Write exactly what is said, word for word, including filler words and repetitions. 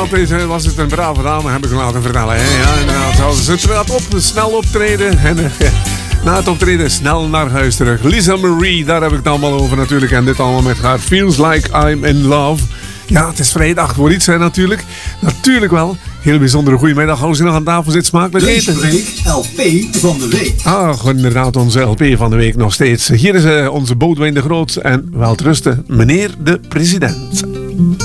deze was het een brave dame, heb ik me laten vertellen. Hè? Ja, inderdaad. Ze trad op, snel optreden. En uh, na het optreden snel naar huis terug. Lisa Marie, daar heb ik het allemaal over natuurlijk. En dit allemaal met haar Feels Like I'm in Love. Ja, het is vrijdag voor iets, hè, natuurlijk. Natuurlijk wel. Heel bijzondere goedemiddag. Als je nog aan tafel zit, smakelijk eten. Deze week L P van de week. Ah, inderdaad, onze L P van de week nog steeds. Hier is uh, onze Boudewijn de Groot. En welterusten, meneer de president.